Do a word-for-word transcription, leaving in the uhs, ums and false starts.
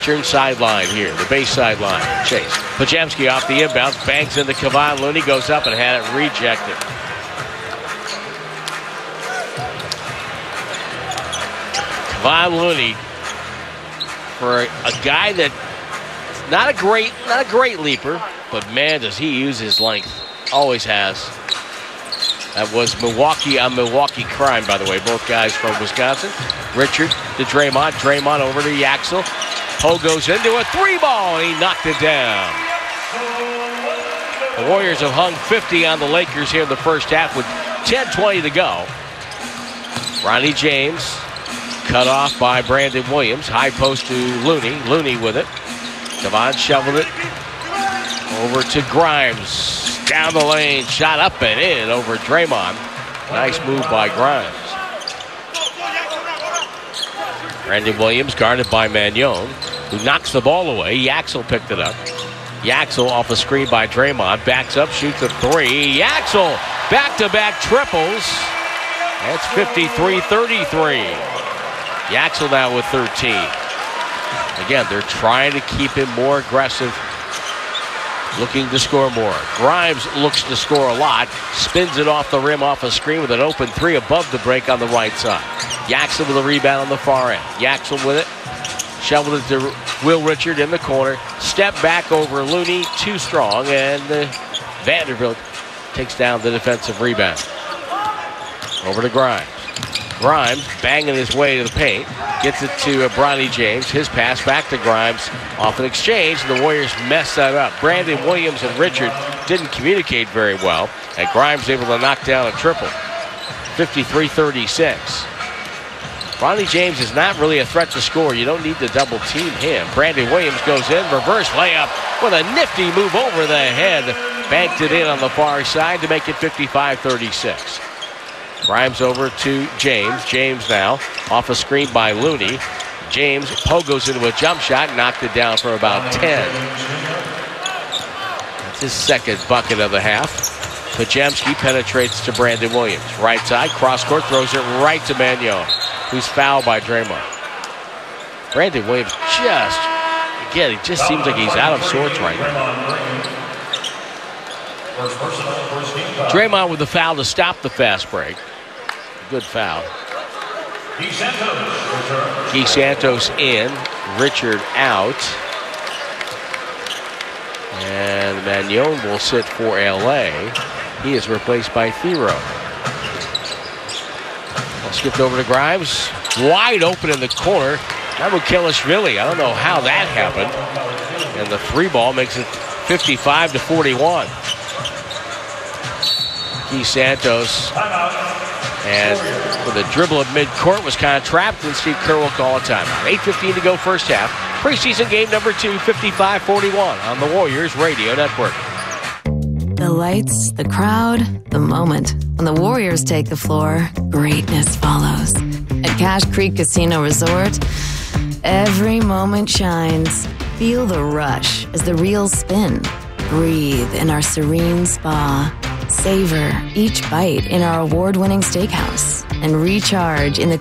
Turn sideline here, the base sideline. Chase. Pajemski off the inbound, bangs into Kevon Looney, goes up and had it rejected. Kevon Looney, for a, a guy that not a great, not a great leaper, but man, does he use his length. Always has. That was Milwaukee on Milwaukee crime, by the way. Both guys from Wisconsin. Richard to Draymond. Draymond over to Yaxel. Poe goes into a three ball, and he knocked it down. The Warriors have hung fifty on the Lakers here in the first half with ten twenty to go. Ronnie James cut off by Brandon Williams. High post to Looney. Looney with it. Kevon shoveled it over to Grimes. Down the lane, shot up and in over Draymond. Nice move by Grimes. Brandon Williams guarded by Magnon, who knocks the ball away. Yaxel picked it up. Yaxel off a screen by Draymond. Backs up, shoots a three. Yaxel back-to-back triples. That's fifty-three thirty-three. Yaxel now with thirteen. Again, they're trying to keep him more aggressive, looking to score more. Grimes looks to score a lot. Spins it off the rim off a screen with an open three above the break on the right side. Yaxel with a rebound on the far end. Yaxel with it. Shoveled it to Will Richard in the corner. Step back over Looney. Too strong. And uh, Vanderbilt takes down the defensive rebound. Over to Grimes. Grimes banging his way to the paint. Gets it to uh, Bronny James. His pass back to Grimes off an exchange. And the Warriors mess that up. Brandon Williams and Richard didn't communicate very well. And Grimes able to knock down a triple. fifty-three thirty-six. Bronny James is not really a threat to score. You don't need to double team him. Brandon Williams goes in. Reverse layup with a nifty move over the head. Banked it in on the far side to make it fifty-five thirty-six. Grimes over to James. James now off a screen by Looney. James, Poe goes into a jump shot, knocked it down for about ten. That's his second bucket of the half. Pajemski penetrates to Brandon Williams. Right side, cross court, throws it right to Magnon, who's fouled by Draymond. Brandon Williams just, again, it just seems like he's out of sorts right now. Draymond with the foul to stop the fast break. Good foul. Guy Santos in, Richard out. And Magnon will sit for L A. He is replaced by Thero. Skipped over to Grimes. Wide open in the corner. Mamukelashvili. I don't know how that happened. And the three ball makes it fifty-five to forty-one. Guy Santos. And with a dribble at midcourt was kind of trapped, and Steve Kerr will call a timeout. eight fifteen to go first half. Preseason game number two, fifty-five forty-one on the Warriors Radio Network. The lights, the crowd, the moment. When the Warriors take the floor, greatness follows. At Cache Creek Casino Resort, every moment shines. Feel the rush as the reels spin. Breathe in our serene spa. Savor each bite in our award-winning steakhouse. And recharge in the